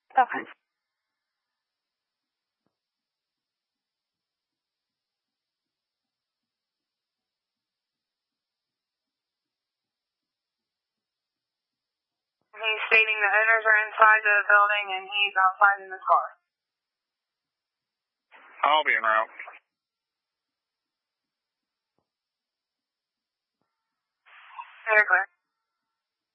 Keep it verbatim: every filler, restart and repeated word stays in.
Okay. He's stating the owners are inside the building and he's outside in his car. I'll be en route. Very clear.